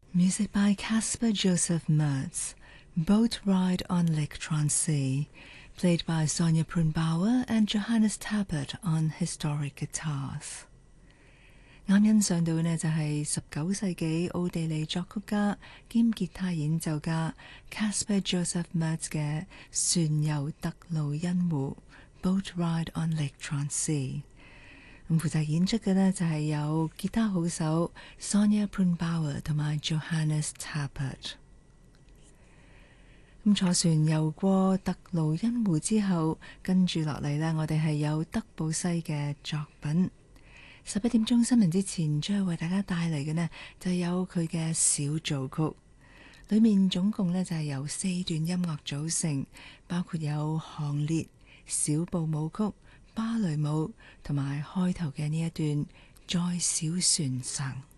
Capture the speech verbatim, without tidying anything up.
Music by Caspar Joseph Merz, Boat Ride on Lake Transsee, played by Sonia Brunbauer and Johannes Tappert on historic guitars。啱欣賞到呢，就係十九世紀奧地利作曲家兼吉他演奏家 Caspar Joseph Merz 嘅船遊特魯恩湖 Boat Ride on Lake Transsee。咁負責演出嘅呢，就係有吉他好手 Sonia Brunbauer 同埋 Johannes Tappert。咁坐船遊過特魯恩湖之後，跟住落嚟呢，我哋係有德布西嘅作品。十一點鐘新聞之前，將會為大家帶嚟嘅呢，就有佢嘅小組曲，裏面總共呢，就係由四段音樂組成，包括有行列、小步舞曲、芭蕾舞同埋開頭嘅呢一段在小船上。